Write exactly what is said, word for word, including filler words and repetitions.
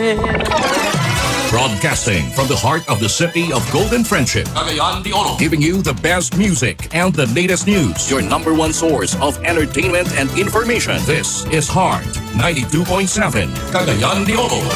Broadcasting from the heart of the city of Golden Friendship, Cagayan de Oro. giving you the best music and the latest news. Your number one source of entertainment and information. This is Heart ninety-two point seven, Cagayan de Oro.